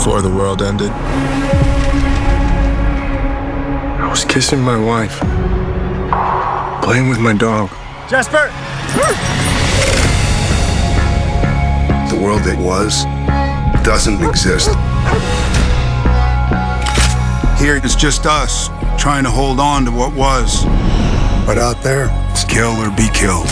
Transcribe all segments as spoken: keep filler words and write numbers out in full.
before the world ended. I was kissing my wife, playing with my dog. Jasper! The world that was doesn't exist. Here it's just us trying to hold on to what was. But out there, it's kill or be killed.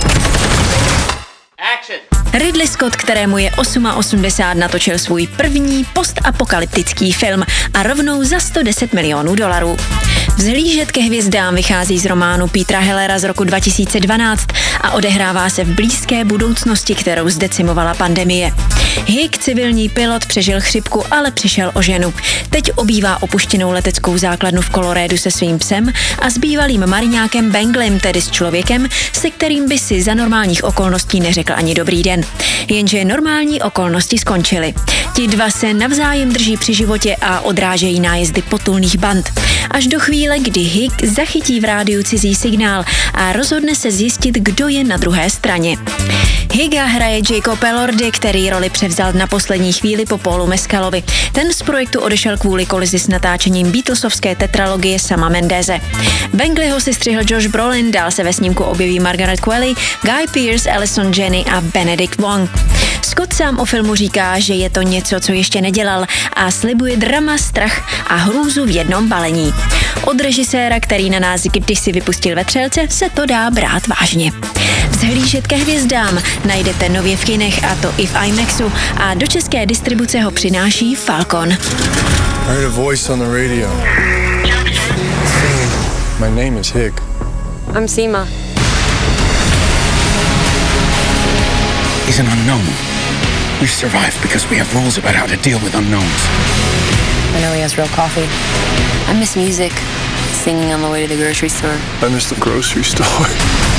Action! Ridley Scott, kterému je osmdesát osm, natočil svůj první postapokalyptický film a rovnou za sto deset milionů dolarů. Vzhlížet ke hvězdám vychází z románu Petera Hellera z roku dva tisíce dvanáct a odehrává se v blízké budoucnosti, kterou zdecimovala pandemie. Hig, civilní pilot, přežil chřipku, ale přišel o ženu. Teď obývá opuštěnou leteckou základnu v Colorédu se svým psem a s bývalým mariňákem Benglem, tedy s člověkem, se kterým by si za normálních okolností neřekl ani dobrý den. Jenže normální okolnosti skončily. Ti dva se navzájem drží při životě a odrážejí nájezdy potulných band. Až do chvíle, kdy Hig zachytí v rádiu cizí signál a rozhodne se zjistit, kdo je na druhé straně. Higa hraje Jacob Elordi, který roli převzal na poslední chvíli po Paulu Mescalovi. Ten z projektu odešel kvůli kolizi s natáčením Beatlesovské tetralogie Sama Mendeze. Bengleyho si střihl Josh Brolin, dál se ve snímku objeví Margaret Qualley, Guy Pearce, Alison Janney a Benedict Wong. Scott sám o filmu říká, že je to něco, co ještě nedělal a slibuje drama, strach a hrůzu v jednom balení. Od režiséra, který na nás kdysi vypustil Vetřelce, se to dá brát vážně. Vzhlížet ke hvězdám najdete nově v kinech, a to i v IMAXu, a do české distribuce ho přináší Falcon. I heard a voice on the radio. My name is Hig. I'm Seema. He's an unknown. We've survived because we have rules about how to deal with unknowns. I know he has real coffee. I miss music. Singing on the way to the grocery store. I miss the grocery store.